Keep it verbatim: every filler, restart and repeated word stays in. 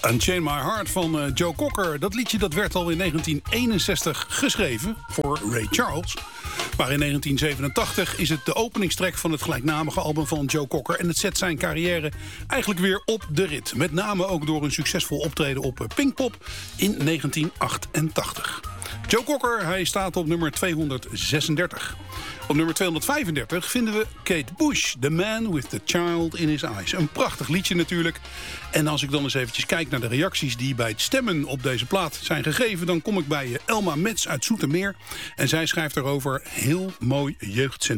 Unchain My Heart van uh, Joe Cocker. Dat liedje dat werd al in negentien eenenzestig geschreven voor Ray Charles. Maar in negentien zevenentachtig is het de openingstrek van het gelijknamige album van Joe Cocker. En het zet zijn carrière eigenlijk weer op de rit. Met name ook door een succesvol optreden op Pinkpop in negentien achtentachtig. Joe Cocker, hij staat op nummer tweehonderdzesendertig. Op nummer tweehonderdvijfendertig vinden we Kate Bush, The Man with the Child in His Eyes. Een prachtig liedje natuurlijk. En als ik dan eens eventjes kijk naar de reacties die bij het stemmen op deze plaat zijn gegeven, dan kom ik bij Elma Metz uit Zoetermeer. En zij schrijft erover: heel mooi jeugdsentiment.